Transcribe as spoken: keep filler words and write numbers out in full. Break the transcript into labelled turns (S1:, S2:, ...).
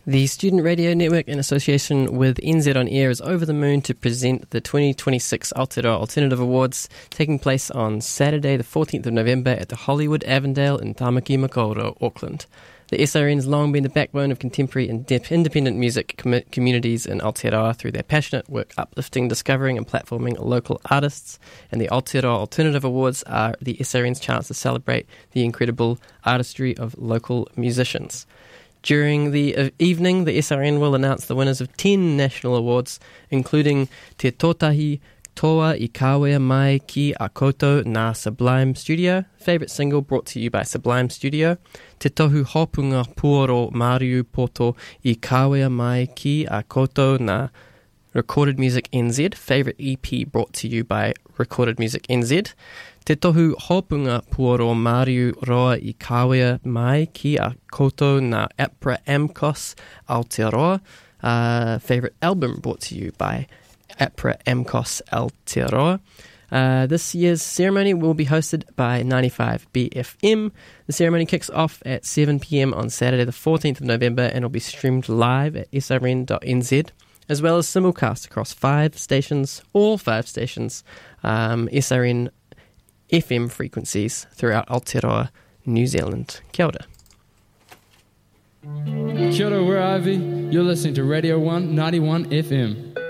S1: The Student Radio Network, in association with N Z On Air, is over the moon to present the twenty twenty-six Aotearoa Alternative Awards, taking place on Saturday the fourteenth of November at the Hollywood Avondale in Tamaki Makaurau, Auckland. The S R N has long been the backbone of contemporary and independent music com- communities in Aotearoa through their passionate work uplifting, discovering and platforming local artists, and the Aotearoa Alternative Awards are the S R N's chance to celebrate the incredible artistry of local musicians. During the evening, the S R N will announce the winners of ten national awards, including Te Totahi Toa I Kawea Mai Ki A Koutou Nā Sublime Studio, favourite single brought to you by Sublime Studio. Te Tohu Hopunga Puoro Mariu Poto I Kawea Mai Ki A Koutou Nā Recorded Music N Z, favourite E P brought to you by Recorded Music N Z. Te Tohu Hopunga Puoro Mariu Roa I Kawea Mai Ki A Koutou Nā APRA AMCOS Aotearoa, uh, favourite album brought to you by APRA AMCOS Aotearoa. Uh, this year's ceremony will be hosted by ninety-five B F M. The ceremony kicks off at seven p.m. on Saturday the fourteenth of November and will be streamed live at s r n dot n z, as well as simulcast across five stations, all five stations, um, S R N F M frequencies throughout Aotearoa, New Zealand. Kia ora.
S2: Kia ora, we're Ivy. You're listening to Radio one ninety-one F M.